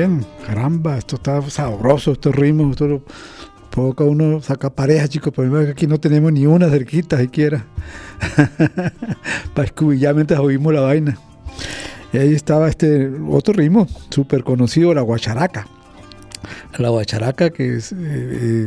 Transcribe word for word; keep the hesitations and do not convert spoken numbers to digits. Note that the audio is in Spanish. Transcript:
también. Caramba, esto está sabroso, estos ritmos. Esto lo, poca uno saca pareja, chicos, pero aquí no tenemos ni una cerquita siquiera. Para escubillar mientras oímos la vaina. Y ahí estaba este otro ritmo súper conocido, la guacharaca. La guacharaca, que es... Eh,